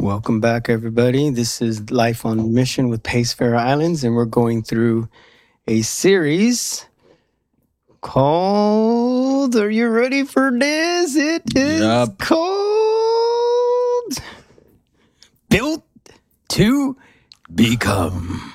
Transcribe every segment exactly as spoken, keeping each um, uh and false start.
Welcome back, everybody. This is Life on Mission with Pace Faroe Islands, and we're going through a series called, are you ready for this? It is Yep. called Built to Become.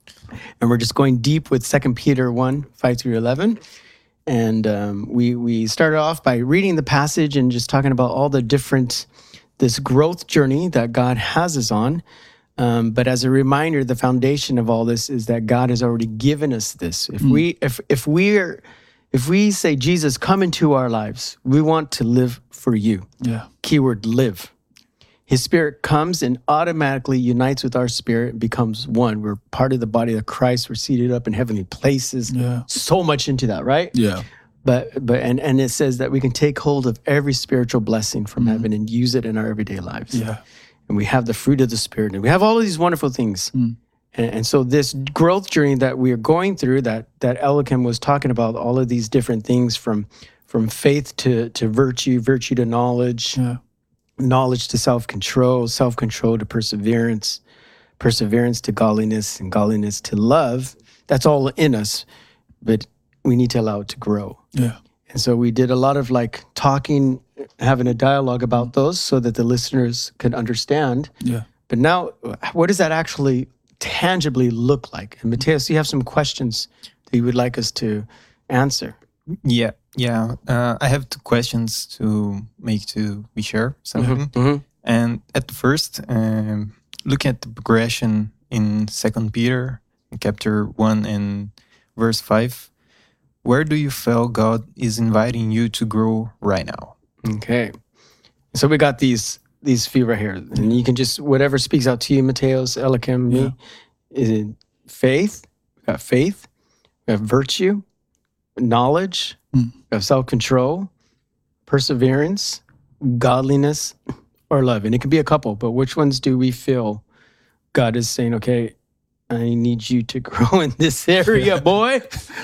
And we're just going deep with Second Peter one, five through eleven. And um, we, we started off by reading the passage and just talking about all the different this growth journey that God has us on. Um, but as a reminder, the foundation of all this is that God has already given us this. If we if if we're if we say, Jesus, come into our lives, we want to live for you. Yeah. Keyword live. His spirit comes and automatically unites with our spirit and becomes one. We're part of the body of Christ. We're seated up in heavenly places. Yeah. So much into that, right? Yeah. But but and, and it says that we can take hold of every spiritual blessing from Mm. heaven and use it in our everyday lives. Yeah. And we have the fruit of the Spirit, and we have all of these wonderful things. Mm. And, and so this growth journey that we are going through, that that Elikim was talking about, all of these different things from from faith to to virtue, virtue to knowledge, Yeah. knowledge to self-control, self-control to perseverance, perseverance to godliness, and godliness to love. That's all in us, but we need to allow it to grow. Yeah. And so we did a lot of like talking, having a dialogue about those so that the listeners could understand. Yeah. But now, what does that actually tangibly look like? And Mateus, you have some questions that you would like us to answer. Yeah, yeah. Uh, I have two questions to make to we share something. Mhm. And at the first, um, looking at the progression in Second Peter, chapter one and verse five, where do you feel God is inviting you to grow right now? Okay. So we got these these few right here. And you can just, whatever speaks out to you, Mateus, Elikim, me, Yeah. is it faith? We got faith. We have virtue, knowledge, Mm. we have self-control, perseverance, godliness, or love. And it could be a couple, but which ones do we feel God is saying, okay, I need you to grow in this area, boy?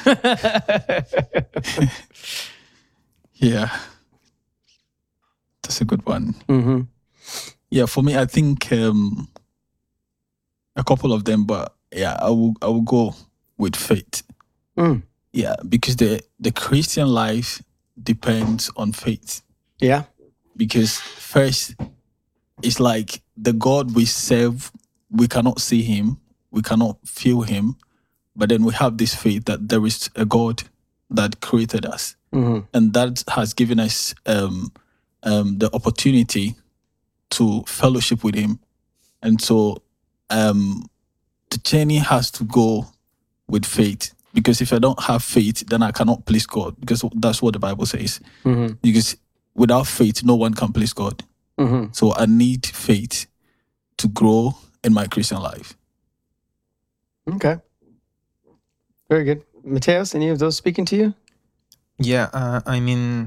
Yeah. That's a good one. hmm Yeah, for me, I think um, a couple of them, but yeah, I will I will go with faith. Mm. Yeah, because the the Christian life depends on faith. Yeah. Because first, it's like the God we serve, we cannot see him, we cannot feel him, but then we have this faith that there is a God that created us. hmm And that has given us um, um, the opportunity to fellowship with him. And so um, the journey has to go with faith. Because if I don't have faith, then I cannot please God. Because that's what the Bible says. hmm Because without faith, no one can please God. hmm So I need faith to grow in my Christian life. Okay. Very good. Mateus, any of those speaking to you? Yeah, uh, I mean,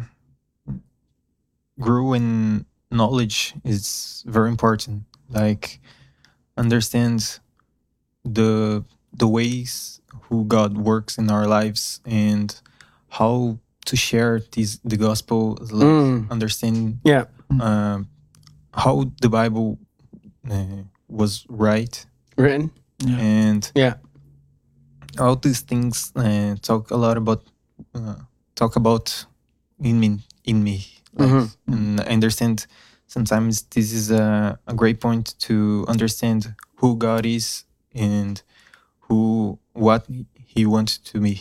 grow in knowledge is very important. Like, understand the the ways who God works in our lives and how to share this the gospel. Like, Mm. understand Yeah. um, how the Bible uh, was right, Written? Yeah. and Yeah. all these things uh, talk a lot about uh, talk about in me in me like, Mhm. and I understand sometimes this is a, a great point to understand who God is and who what he wants to be.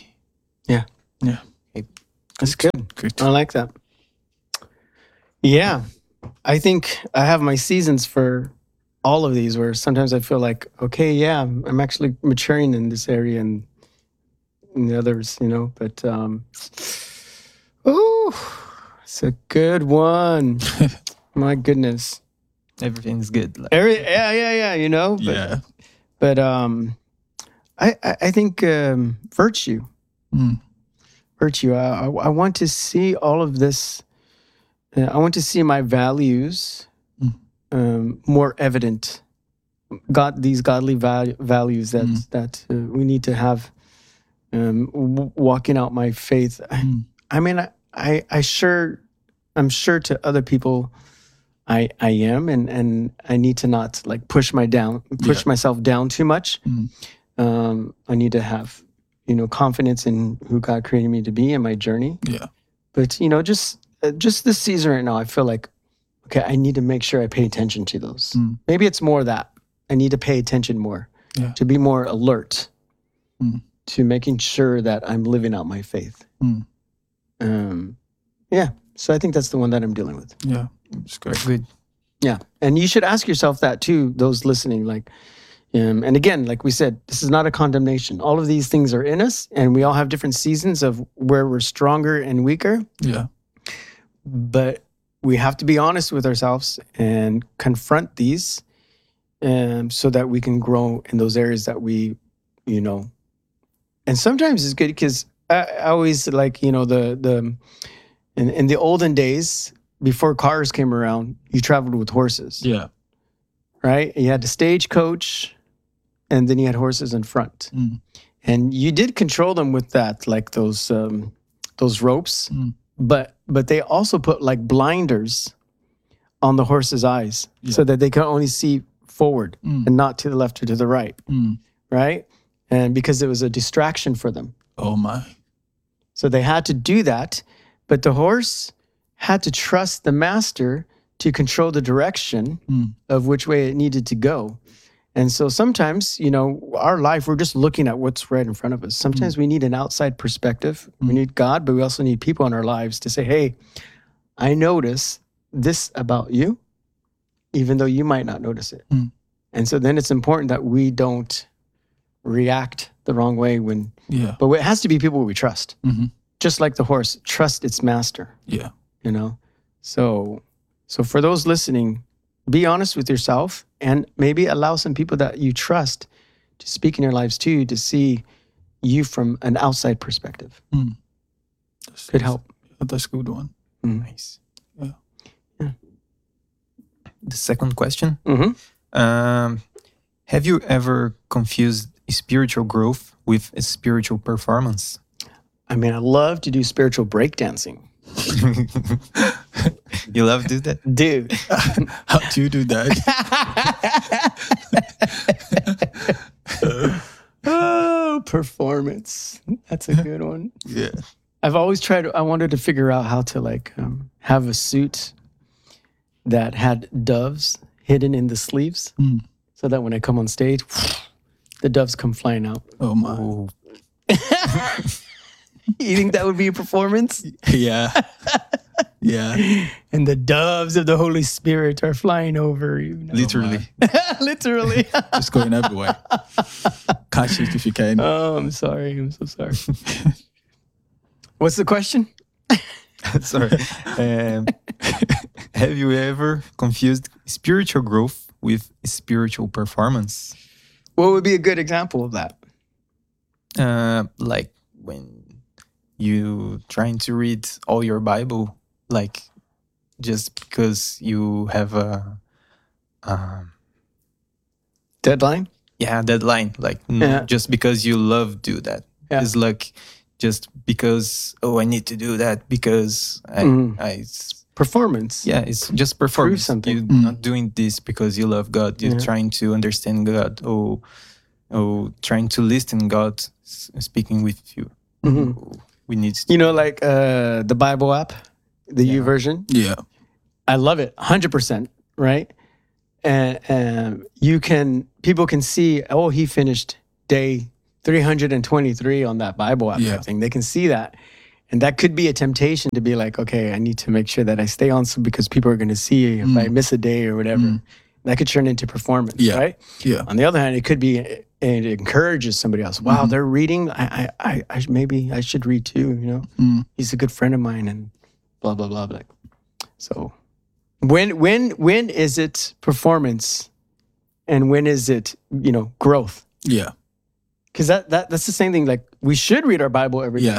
That's good. Good. I like that. Yeah. I think I have my seasons for all of these where sometimes I feel like, okay, yeah, I'm, I'm actually maturing in this area and in the others, you know, but um oh, it's a good one. My goodness. Everything's good. Like, Every, yeah, yeah, yeah, you know, but Yeah. but um I I, I think um virtue. Mm. virtue. I, I, I want to see all of this. uh, I want to see my values Mm. um, more evident. God, these godly val- values that Mm. that uh, we need to have. Um, w- walking out my faith. I, Mm. I mean, I, I, I sure, I'm sure to other people, I I am, and and I need to not like push my down push Yeah. myself down too much. Mm. Um, I need to have, you know, confidence in who God created me to be in my journey. Yeah. But you know, just uh, just this season right now, I feel like, okay, I need to make sure I pay attention to those. Mm. Maybe it's more that I need to pay attention more, Yeah. to be more alert Mm. to making sure that I'm living out my faith. Mm. Um, yeah. So I think that's the one that I'm dealing with. Yeah. It's great. Good. Yeah. And you should ask yourself that too, those listening. Like, um, and again, like we said, this is not a condemnation. All of these things are in us, and we all have different seasons of where we're stronger and weaker. Yeah. But we have to be honest with ourselves and confront these, um, so that we can grow in those areas that we, you know. And sometimes it's good because I, I always like, you know, the the in, in the olden days before cars came around, you traveled with horses, Yeah. right? You had the stagecoach, and then you had horses in front, Mm. and you did control them with that, like those um, those ropes. Mm. But but they also put like blinders on the horse's eyes Yeah. so that they can only see forward Mm. and not to the left or to the right, Mm. right? And because it was a distraction for them. Oh my. So they had to do that, but the horse had to trust the master to control the direction Mm. of which way it needed to go. And so sometimes, you know, our life, we're just looking at what's right in front of us. Sometimes we need an outside perspective. We need God, but we also need people in our lives to say, hey, I notice this about you, even though you might not notice it. Mm. And so then it's important that we don't react the wrong way when, Yeah. but it has to be people we trust. Mhm. Just like the horse, trust its master, Yeah. you know? So, so for those listening, be honest with yourself and maybe allow some people that you trust to speak in your lives too, to see you from an outside perspective. That's, Could help. That's a good one. Nice. Yeah. Yeah. The second question. Mm-hmm. Um, have you ever confused spiritual growth with a spiritual performance? I mean, I love to do spiritual breakdancing. You love to do that? Dude. How do you do that? Oh, performance. That's a good one. Yeah. I've always tried, I wanted to figure out how to like um, have a suit that had doves hidden in the sleeves Mm. so that when I come on stage, the doves come flying out. Oh my. Oh, You think that would be a performance? Yeah. Yeah. And the doves of the Holy Spirit are flying over you. No. literally. Literally. Just going everywhere. Catch it if you can. Oh, I'm sorry. I'm so sorry. What's the question? Sorry. Um, have you ever confused spiritual growth with spiritual performance? What would be a good example of that? Uh, like when you trying to read all your Bible, like just because you have a um, Deadline? yeah deadline, like n- Yeah. just because you love do that. Yeah. It's like just because oh I need to do that because I Mhm. I s- Performance. yeah it's just performance. something. You're Mm. not doing this because you love God. You're Yeah. trying to understand God or or trying to listen God s- speaking with you. Mhm. We need to You know, like uh, the Bible app, the U Yeah. version. Yeah. I love it, one hundred percent, right? And um, you can, people can see, oh, he finished day three hundred twenty-three on that Bible app Yeah. type thing. They can see that. And that could be a temptation to be like, okay, I need to make sure that I stay on some because people are going to see if Mm. I miss a day or whatever. Mm. That could turn into performance, Yeah. right? Yeah. On the other hand, it could be, it encourages somebody else. Wow, Mhm. they're reading. I, I, I, I, sh- maybe I should read too, you know? Mm. He's a good friend of mine and blah, blah, blah. Like, so when, when, when is it performance and when is it, you know, growth? Yeah. Because that, that, that's the same thing. Like we should read our Bible every day. Yeah.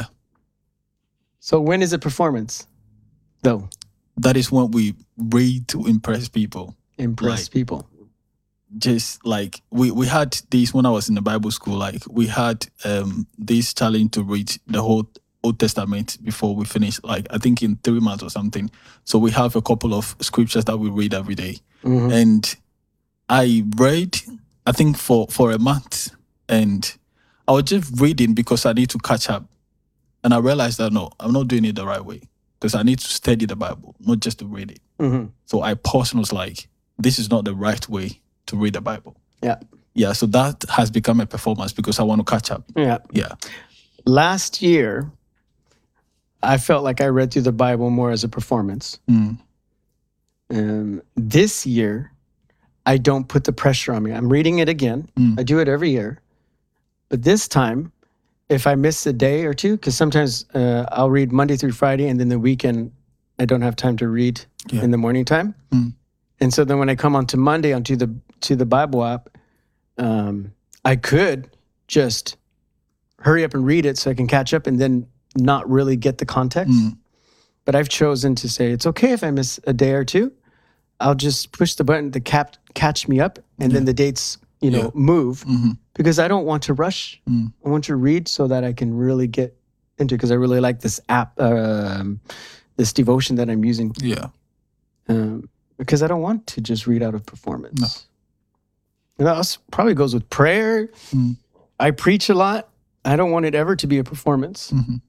So when is it performance though? That is what we read to impress people. Impress Right. people. Just like we, we had this when I was in the Bible school, like we had um this challenge to read the whole Old Testament before we finish, like I think in three months or something. So we have a couple of scriptures that we read every day. Mhm. And I read, I think for, for a month, and I was just reading because I need to catch up. And I realized that no, I'm not doing it the right way because I need to study the Bible, not just to read it. Mhm. So I paused and was like, this is not the right way to read the Bible. Yeah. Yeah, so that has become a performance because I want to catch up. Yeah. Yeah. Last year, I felt like I read through the Bible more as a performance. Mm. Um, this year, I don't put the pressure on me. I'm reading it again. Mm. I do it every year. But this time, if I miss a day or two, because sometimes uh, I'll read Monday through Friday, and then the weekend, I don't have time to read Yeah. in the morning time. Mm. And so then when I come on to Monday onto the to the Bible app, um, I could just hurry up and read it so I can catch up and then not really get the context. Mm. But I've chosen to say it's okay if I miss a day or two. I'll just push the button to cap, catch me up, and then the dates, you know, Yeah. move Mhm. because I don't want to rush. Mm. I want to read so that I can really get into because I really like this app, um, this devotion that I'm using. Yeah. Um, because I don't want to just read out of performance. No. And that also probably goes with prayer. Mm. I preach a lot. I don't want it ever to be a performance. Mhm.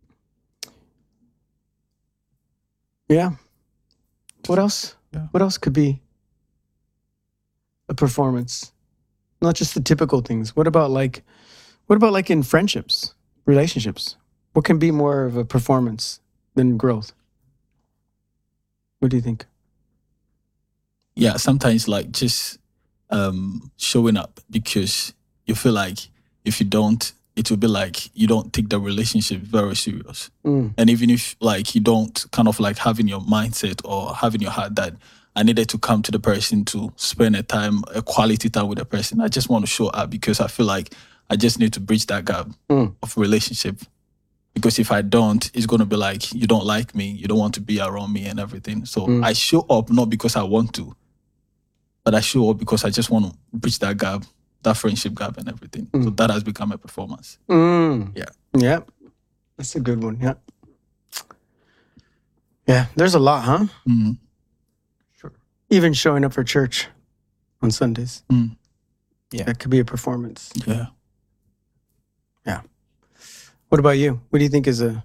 Yeah. What else? Yeah. What else could be a performance? Not just the typical things. What about like, what about like in friendships, relationships? What can be more of a performance than growth? What do you think? Yeah, sometimes like just um, showing up because you feel like if you don't, it will be like you don't take the relationship very serious. Mm. And even if like you don't kind of like have in your mindset or have in your heart that I needed to come to the person to spend a time, a quality time with the person, I just want to show up because I feel like I just need to bridge that gap Mm. of relationship. Because if I don't, it's going to be like, you don't like me, you don't want to be around me and everything. So Mm. I show up not because I want to, but I show up because I just want to bridge that gap, that friendship gap and everything. Mm. So that has become a performance. Mm. Yeah. Yeah. That's a good one. Yeah. Yeah. There's a lot, huh? Mm. Sure. Even showing up for church on Sundays. Mm. Yeah. That could be a performance. Yeah. What about you? What do you think is a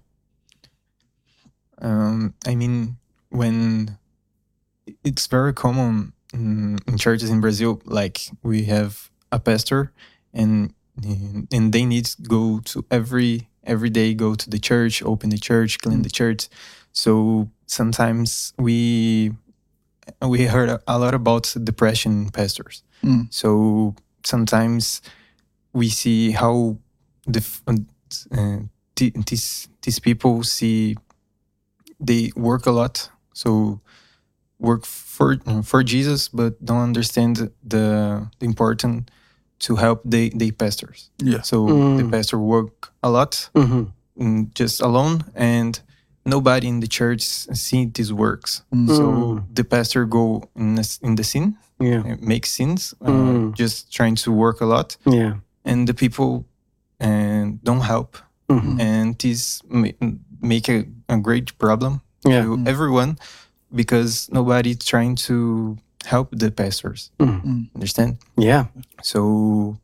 Um, I mean, when it's very common in, in churches in Brazil, like we have a pastor, and and they need to go to every every day, go to the church, open the church, clean the church. So sometimes we we heard a, a lot about depression in pastors. Mm. So sometimes we see how the uh, th- these these people see they work a lot, so work for for Jesus, but don't understand the, the important to help the the pastors. Yeah. So Mm. the pastor work a lot mm-hmm. mm, just alone, and nobody in the church see these works. Mm. So Mm. the pastor go in the, in the sin, Yeah. uh, make sins, uh, Mm. just trying to work a lot, Yeah. and the people uh, don't help, Mm-hmm. and this ma- make a, a great problem Yeah. to Mm. everyone because nobody trying to help the pastors. Mm. Mm. Understand? Yeah. So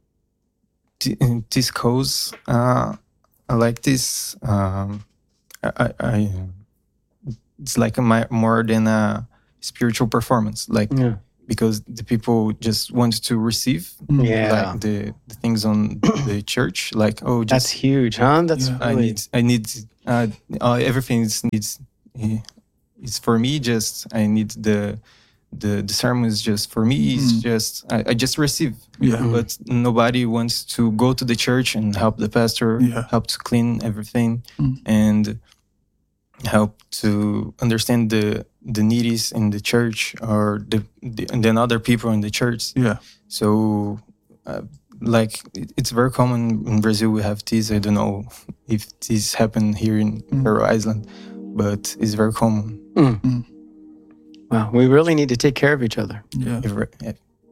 th- this cause, uh, I like this. Um, I, I, I it's like a mi- more than a spiritual performance, like Yeah. because the people just want to receive Mm. Yeah. like the, the things on the church, like oh, just That's huge, huh? That's Yeah. I really need I need uh, uh everything is needs uh, it's for me. Just I need the the the sermon is just for me. It's Mm. just I, I just receive. Yeah. Mm. But nobody wants to go to the church and help the pastor, Yeah. help to clean everything, Mm. and help to understand the the needies in the church or the, the and then other people in the church. Yeah. So, uh, like, it- it's very common in Brazil. We have this. I don't know if this happened here in Mm. Faroe Island, but it's very common. Mm. Mm. Wow. We really need to take care of each other. Yeah. Every- yeah.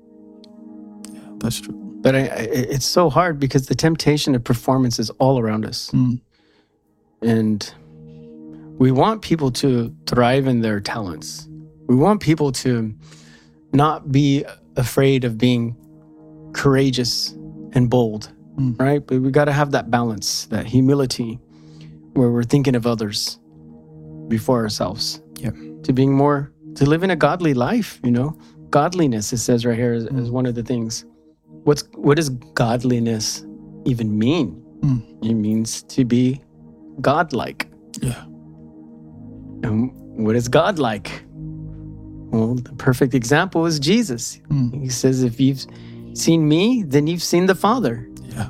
That's true. But I, I, it's so hard because the temptation of performance is all around us. Mm. And we want people to thrive in their talents. We want people to not be afraid of being courageous and bold, Mm. right? But we got to have that balance, that humility, where we're thinking of others before ourselves. Yeah. To being more, to living a godly life, you know? Godliness, it says right here, is, Mm. is one of the things. What's What does godliness even mean? Mm. It means to be godlike. Yeah. And what is God like? Well, the perfect example is Jesus. Mm. He says, if you've seen me, then you've seen the Father. Yeah.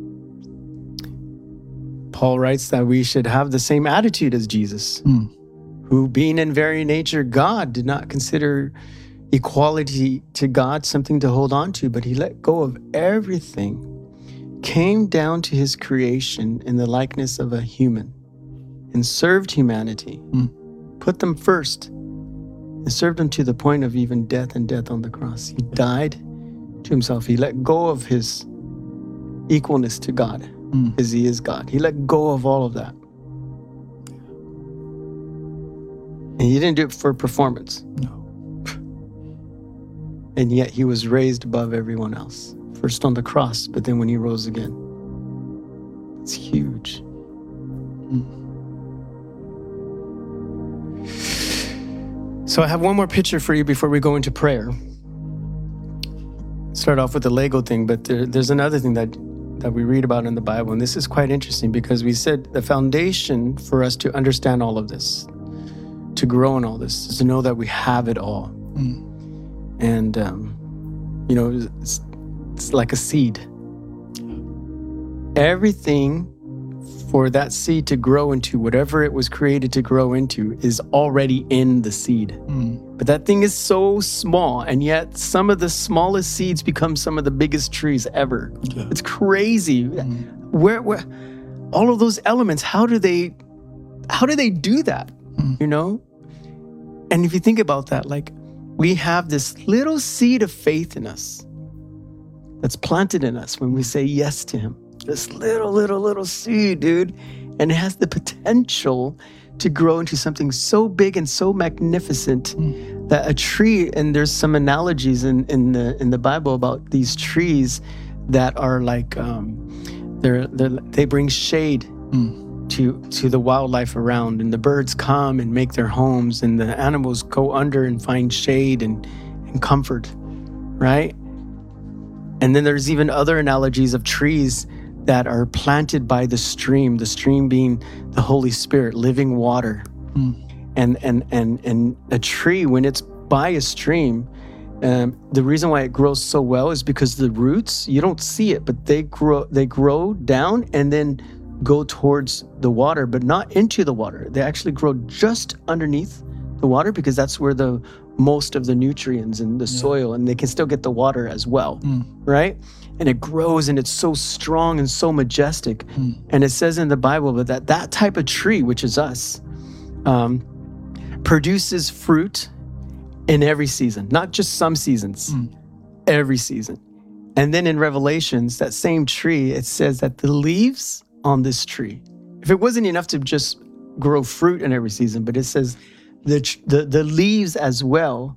Paul writes that we should have the same attitude as Jesus, Mm. who, being in very nature God, did not consider equality to God something to hold on to, but he let go of everything, came down to his creation in the likeness of a human, and served humanity, Mm. put them first, and served them to the point of even death and death on the cross. He died to himself. He let go of his equalness to God, Mm. because he is God. He let go of all of that. And he didn't do it for performance. No. And yet he was raised above everyone else. First on the cross, but then when he rose again. It's huge. So I have one more picture for you before we go into prayer. Start off with the Lego thing, but there, there's another thing that, that we read about in the Bible, and this is quite interesting because we said the foundation for us to understand all of this, to grow in all this, is to know that we have it all. Mm. And, um, you know, it's, it's like a seed. Everything for that seed to grow into, whatever it was created to grow into, is already in the seed. Mm. But that thing is so small, and yet some of the smallest seeds become some of the biggest trees ever. Yeah. It's crazy. Mm. Where, where, all of those elements, how do they, how do they do that? Mm. You know? And if you think about that, like, we have this little seed of faith in us that's planted in us when we say yes to him. This little, little, little seed, dude. And it has the potential to grow into something so big and so magnificent Mm. that a tree, and there's some analogies in, in the in the Bible about these trees that are like, um, they're, they're, they bring shade Mm. to to the wildlife around, and the birds come and make their homes, and the animals go under and find shade and, and comfort, right? And then there's even other analogies of trees that are planted by the stream, the stream being the Holy Spirit, living water. Mm. And and and and a tree, when it's by a stream, um, the reason why it grows so well is because the roots, you don't see it, but they grow they grow down and then go towards the water, but not into the water. They actually grow just underneath the water because that's where the most of the nutrients and the Yeah. soil, and they can still get the water as well, Mm. right? And it grows and it's so strong and so majestic. Mm. And it says in the Bible that that type of tree, which is us, um, produces fruit in every season, not just some seasons, Mm. every season. And then in Revelations, that same tree, it says that the leaves on this tree, if it wasn't enough to just grow fruit in every season, but it says the tr- the, the leaves as well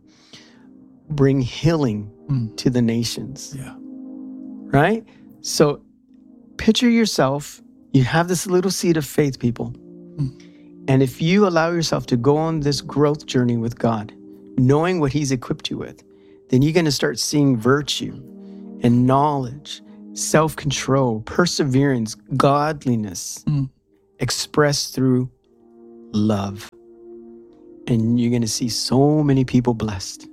bring healing Mm. to the nations, Yeah. right? So picture yourself, you have this little seed of faith, people. Mm. And if you allow yourself to go on this growth journey with God, knowing what he's equipped you with, then you're going to start seeing virtue and knowledge, self-control, perseverance, godliness Mm. expressed through love. And you're going to see so many people blessed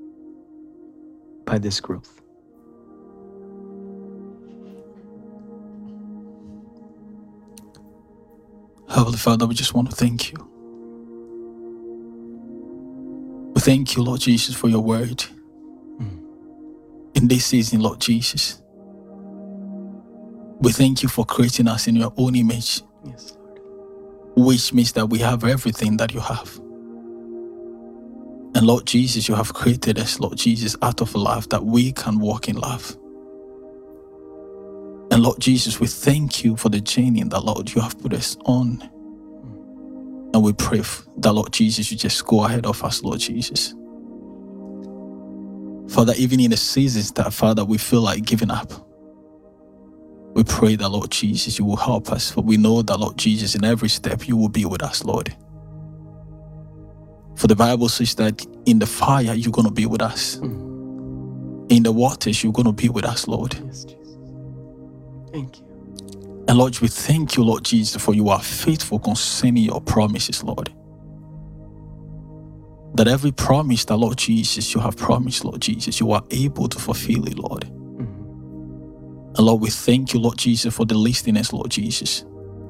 by this growth. Heavenly Father, we just want to thank you. We thank you, Lord Jesus, for your word. Mm. In this season, Lord Jesus, we thank you for creating us in your own image, Yes, Lord. which means that we have everything that you have. And Lord Jesus, you have created us, Lord Jesus, out of love, that we can walk in love. And Lord Jesus, we thank you for the journey that, Lord, you have put us on. And we pray that, Lord Jesus, you just go ahead of us, Lord Jesus. Father, even in the seasons that, Father, we feel like giving up, we pray that, Lord Jesus, you will help us. For we know that, Lord Jesus, in every step, you will be with us, Lord. For the Bible says that in the fire, you're going to be with us. Mm. In the waters, you're going to be with us, Lord. Yes, Jesus. Thank you. And Lord, we thank you, Lord Jesus, for you are faithful concerning your promises, Lord. That every promise that, Lord Jesus, you have promised, Lord Jesus, you are able to fulfill it, Lord. Mm-hmm. And Lord, we thank you, Lord Jesus, for the listeners, Lord Jesus.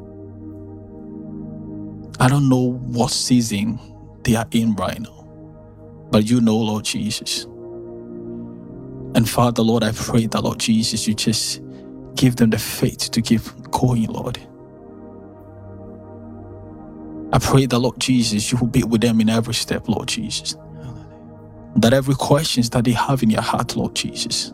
I don't know what season they are in right now, but you know, Lord Jesus. And Father, Lord, I pray that, Lord Jesus, you just give them the faith to keep going, Lord. I pray that, Lord Jesus, you will be with them in every step, Lord Jesus. That every question that they have in your heart, Lord Jesus,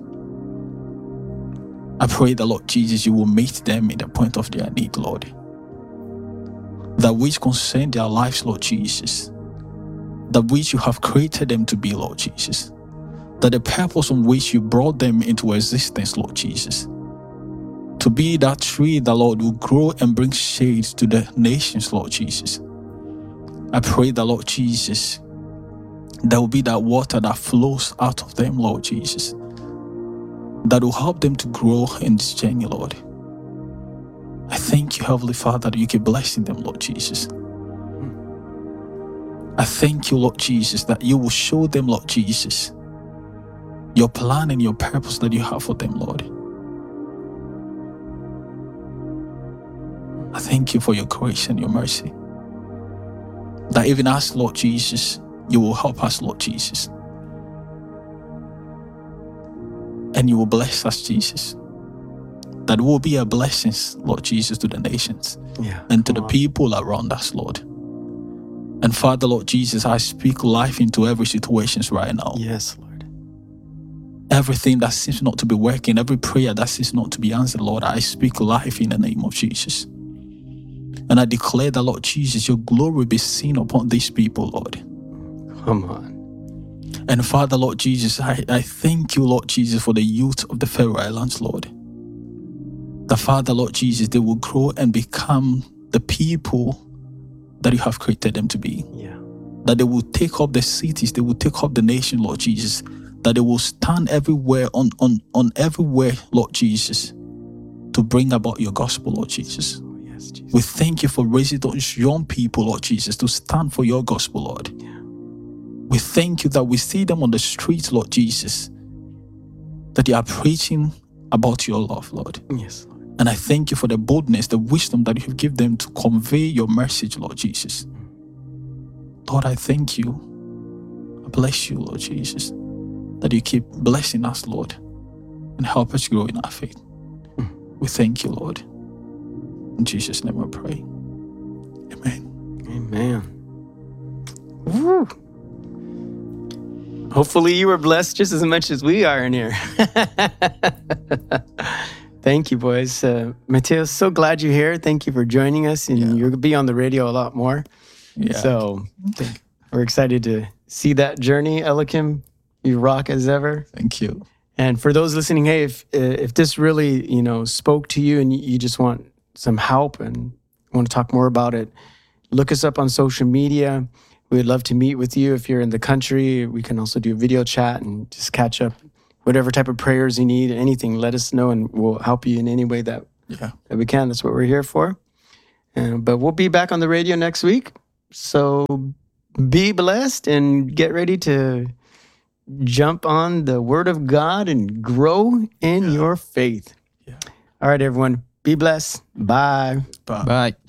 I pray that, Lord Jesus, you will meet them in the point of their need, Lord. That which concern their lives, Lord Jesus, that which you have created them to be, Lord Jesus, that the purpose on which you brought them into existence, Lord Jesus, to be that tree that, Lord, will grow and bring shade to the nations, Lord Jesus. I pray that, Lord Jesus, there will be that water that flows out of them, Lord Jesus, that will help them to grow in this journey, Lord. I thank you, Heavenly Father, that you keep blessing them, Lord Jesus. I thank you, Lord Jesus, that you will show them, Lord Jesus, your plan and your purpose that you have for them, Lord. I thank you for your grace and your mercy. That even us, Lord Jesus, you will help us, Lord Jesus. And you will bless us, Jesus. That will be a blessing, Lord Jesus, to the nations, yeah, and to the on. people around us, Lord. And Father, Lord Jesus, I speak life into every situation right now. Yes, Lord. Everything that seems not to be working, every prayer that seems not to be answered, Lord, I speak life in the name of Jesus. And I declare that, Lord Jesus, your glory be seen upon these people, Lord. Come on. And Father, Lord Jesus, I, I thank you, Lord Jesus, for the youth of the Faroe Islands, Lord. The Father, Lord Jesus, they will grow and become the people that you have created them to be. Yeah. That they will take up the cities, they will take up the nation, Lord Jesus. That they will stand everywhere, on, on, on everywhere, Lord Jesus, to bring about your gospel, Lord Jesus. Yes, Jesus. We thank you for raising those young people, Lord Jesus, to stand for your gospel, Lord. Yeah. We thank you that we see them on the streets, Lord Jesus, that they are preaching about your love, Lord. Yes, Lord. And I thank you for the boldness, the wisdom that you have given them to convey your message, Lord Jesus. Lord, I thank you. I bless you, Lord Jesus, that you keep blessing us, Lord, and help us grow in our faith. We thank you, Lord. In Jesus' name I pray. Amen. Amen. Woo. Hopefully you were blessed just as much as we are in here. Thank you, boys. Uh, Mateo, so glad you're here. Thank you for joining us. And Yeah. you're going to be on the radio a lot more. Yeah. So Thank, we're excited to see that journey. Elikim, you rock as ever. thank you. And for those listening, hey, if if this really, you know, spoke to you and you just want some help and want to talk more about it, look us up on social media. We'd love to meet with you if you're in the country. We can also do a video chat and just catch up. Whatever type of prayers you need, anything, let us know and we'll help you in any way that, Yeah. that we can. That's what we're here for. Uh, but we'll be back on the radio next week. So be blessed and get ready to jump on the Word of God and grow in Yeah. your faith. Yeah. All right, everyone. Be blessed. Bye. Bye. Bye.